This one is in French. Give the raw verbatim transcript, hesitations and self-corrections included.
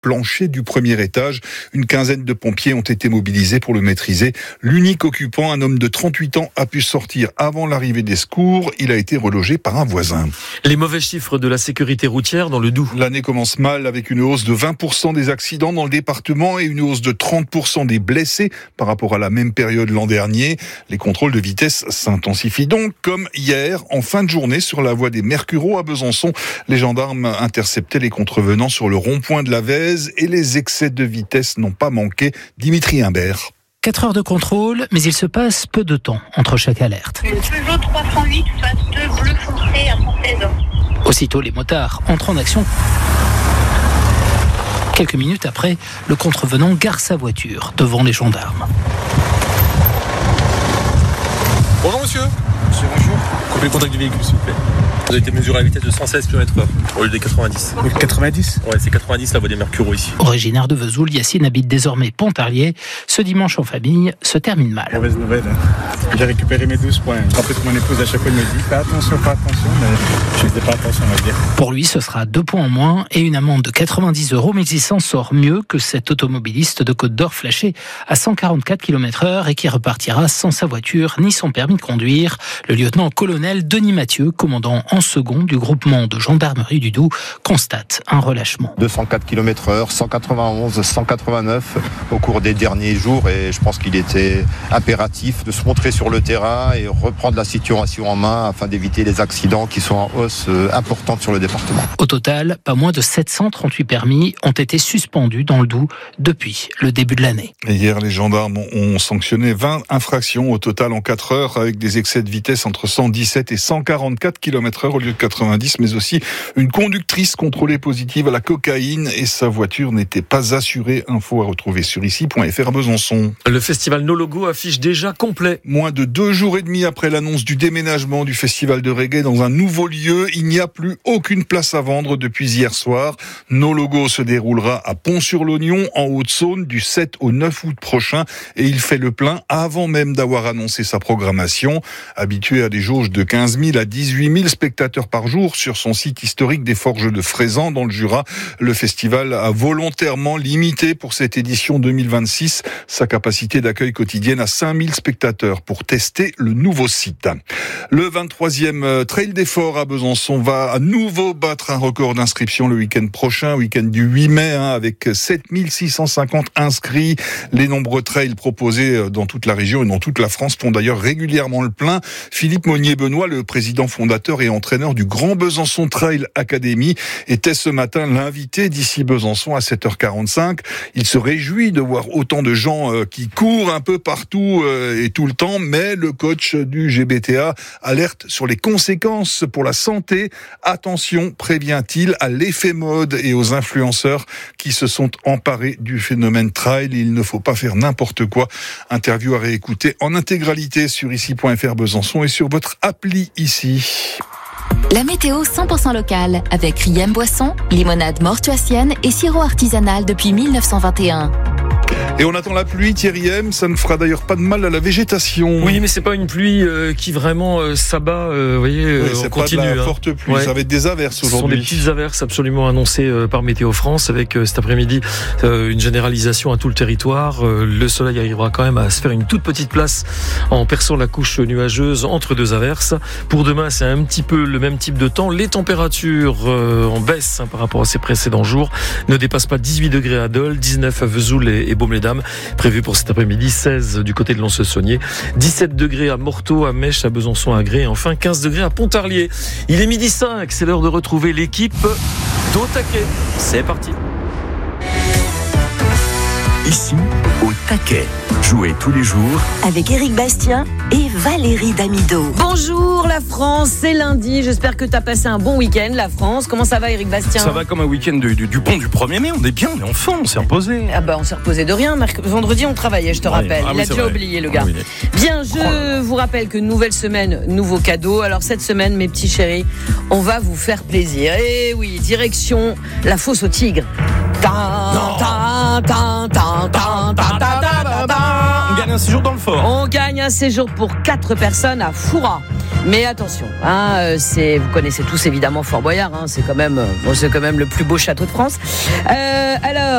plancher du premier étage. Une quinzaine de pompiers ont été mobilisés pour le maîtriser. L'unique occupant, un homme de trente-huit ans, a pu sortir avant l'arrivée des secours. Il a été relogé par un voisin. Les mauvais chiffres de la sécurité routière dans le Doubs. L'année commence mal avec une hausse de vingt pour cent des accidents dans le département et une hausse de trente pour cent des blessés par rapport à la même période l'an dernier. Les contrôles de vitesse s'intensifient donc, comme hier, en fin de journée, sur la voie des Mercureaux à Besançon. Les gendarmes interceptaient les contrevenants sur le rond-point de la Vèze et les excès de vitesse n'ont pas manqué. Dimitri Imbert. Quatre heures de contrôle, mais il se passe peu de temps entre chaque alerte. Une Peugeot trois cent huit, face deux, bleu foncé à Fontaine. Aussitôt, les motards entrent en action. Quelques minutes après, le contrevenant gare sa voiture devant les gendarmes. Bonjour monsieur. Monsieur, bonjour. Coupez le contact du véhicule s'il vous plaît. Vous avez été mesuré à la vitesse de cent seize kilomètres heure au lieu des quatre-vingt-dix. quatre-vingt-dix Ouais, c'est quatre-vingt-dix la voie des Mercureaux ici. Originaire de Vesoul, Yacine habite désormais Pontarlier. Ce dimanche en famille se termine mal. Mauvaise nouvelle. Hein. J'ai récupéré mes douze points. En fait, mon épouse à chaque fois me dit fais attention, fais attention, mais je ne faisais pas attention, on va dire. Pour lui, ce sera deux points en moins et une amende de quatre-vingt-dix euros, mais il s'en sort mieux que cet automobiliste de Côte d'Or flashé à cent quarante-quatre kilomètres heure et qui repartira sans sa voiture ni son permis de conduire. Le lieutenant-colonel Denis Mathieu, commandant en second du groupement de gendarmerie du Doubs, constate un relâchement. deux cent quatre kilomètres heure, cent quatre-vingt-onze, cent quatre-vingt-neuf au cours des derniers jours et je pense qu'il était impératif de se montrer sur le terrain et reprendre la situation en main afin d'éviter les accidents qui sont en hausse importante sur le département. Au total, pas moins de sept cent trente-huit permis ont été suspendus dans le Doubs depuis le début de l'année. Et hier, les gendarmes ont sanctionné vingt infractions au total en quatre heures avec des excès de vitesse entre cent dix-sept et cent quarante-quatre kilomètres heure au lieu de quatre-vingt-dix, mais aussi une conductrice contrôlée positive à la cocaïne et sa voiture n'était pas assurée. Info à retrouver sur ici point f r Besançon. Le festival No Logo affiche déjà complet. Moins de deux jours et demi après l'annonce du déménagement du festival de reggae dans un nouveau lieu, il n'y a plus aucune place à vendre depuis hier soir. No Logo se déroulera à Pont-sur-l'Oignon, en Haute-Saône, du sept au neuf août prochain et il fait le plein avant même d'avoir annoncé sa programmation. Habitué à des jauges de quinze mille à dix-huit mille spectateurs par jour sur son site historique des Forges de Frézan dans le Jura, le festival a volontairement limité pour cette édition deux mille vingt-six sa capacité d'accueil quotidienne à cinq mille spectateurs pour tester le nouveau site. Le vingt-troisième Trail des Forts à Besançon va à nouveau battre un record d'inscription le week-end prochain, week-end du huit mai, hein, avec sept mille six cent cinquante inscrits. Les nombreux trails proposés dans toute la région et dans toute la France font d'ailleurs régulièrement le plein. Philippe Monnier-Benoît, le président fondateur et entraîneur du Grand Besançon Trail Academy, était ce matin l'invité d'ici Besançon à sept heures quarante-cinq. Il se réjouit de voir autant de gens qui courent un peu partout et tout le temps, mais le coach du G B T A alerte sur les conséquences pour la santé. Attention, prévient-il, à l'effet mode et aux influenceurs qui se sont emparés du phénomène trail. Il ne faut pas faire n'importe quoi. Interview à réécouter en intégralité sur ici point f r Besançon et sur votre appli ici. La météo cent pour cent locale avec Riem Boisson, limonade mortuacienne et sirop artisanal depuis mille neuf cent vingt et un. Et on attend la pluie, Thierry M. Ça ne fera d'ailleurs pas de mal à la végétation. Oui, mais c'est pas une pluie euh, qui vraiment euh, s'abat. Euh, vous voyez, euh, oui, on c'est continue. Pas de la hein. forte pluie. Ouais. Ça va être des averses aujourd'hui. Ce sont des petites averses absolument annoncées euh, par Météo France, avec euh, cet après-midi euh, une généralisation à tout le territoire. Euh, le soleil arrivera quand même à se faire une toute petite place en perçant la couche nuageuse entre deux averses. Pour demain, c'est un petit peu le même type de temps. Les températures euh, en baisse hein, par rapport à ces précédents jours ne dépassent pas dix-huit degrés à Dole, dix-neuf à Vesoul et, et Baume-les-Dames. Prévu pour cet après-midi, seize du côté de Lons-le-Saunier, dix-sept degrés à Morteau, à Mèche, à Besançon, à Gré, et enfin quinze degrés à Pontarlier. Il est midi cinq, c'est l'heure de retrouver l'équipe d'Au Taquet. C'est parti. Ici, au taquet. Jouez tous les jours avec Éric Bastien et Valérie Damido. Bonjour la France, c'est lundi. J'espère que tu as passé un bon week-end, la France. Comment ça va, Éric Bastien ? Ça va comme un week-end du, du, du pont du premier mai. On est bien, on est en forme, on s'est reposé. Ah bah on s'est reposé de rien. Vendredi, on travaillait, je te ouais. rappelle. Ah Il oui, a déjà vrai. oublié, le gars. Ah oui, bien, je oh vous rappelle que nouvelle semaine, nouveau cadeau. Alors cette semaine, mes petits chéris, on va vous faire plaisir. Et oui, direction la fosse au tigre. Ta, ta, ta, ta, ta, ta, ta, ta, ta. On gagne un séjour dans le fort. On gagne un séjour pour quatre personnes à Foura. Mais attention, hein, c'est, vous connaissez tous évidemment Fort Boyard, hein, c'est quand même, bon, c'est quand même le plus beau château de France. Euh, alors.